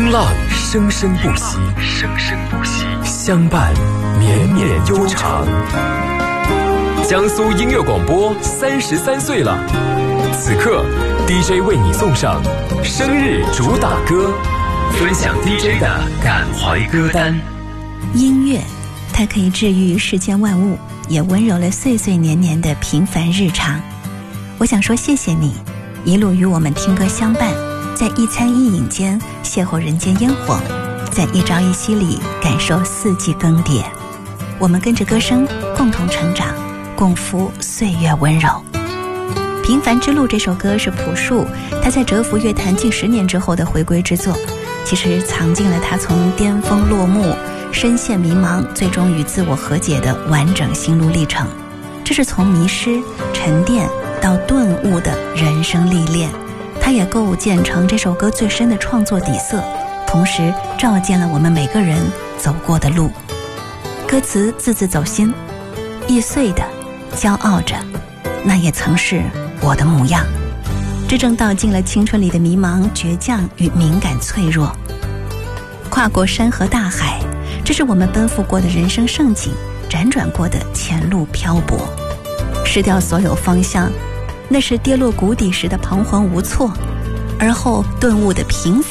风浪生生不息，相伴绵绵悠长。江苏音乐广播33岁了，此刻 DJ 为你送上生日主打歌，分享 DJ 的感怀歌单。 音乐，它可以治愈世间万物，也温柔了岁岁年年的平凡日常。我想说谢谢你，一路与我们听歌相伴，在一餐一饮间邂逅人间烟火，在一朝一夕里感受四季更迭。我们跟着歌声共同成长，共赴岁月温柔。平凡之路这首歌是朴树他在蛰伏乐坛近10年之后的回归之作，其实藏进了他从巅峰落幕、深陷迷茫最终与自我和解的完整心路历程。这是从迷失、沉淀到顿悟的人生历练，它也构建成这首歌最深的创作底色，同时照见了我们每个人走过的路。歌词字字走心，易碎的骄傲着，那也曾是我的模样。这正道尽了青春里的迷茫、倔强与敏感脆弱。跨过山河大海，这是我们奔赴过的人生盛景，辗转过的前路漂泊。失掉所有方向，那是跌落谷底时的彷徨无措，而后顿悟的平凡